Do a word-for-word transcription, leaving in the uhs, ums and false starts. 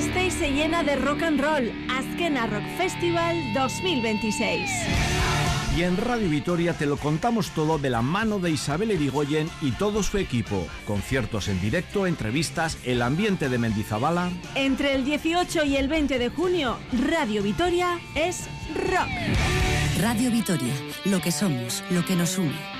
Gasteiz se llena de rock and roll. Azkena Rock Festival dos mil veintiséis. Y en Radio Vitoria te lo contamos todo de la mano de Isabel Irigoyen y todo su equipo. Conciertos en directo, entrevistas, el ambiente de Mendizabala. Entre el dieciocho y el veinte de junio, Radio Vitoria es rock. Radio Vitoria, lo que somos, lo que nos une.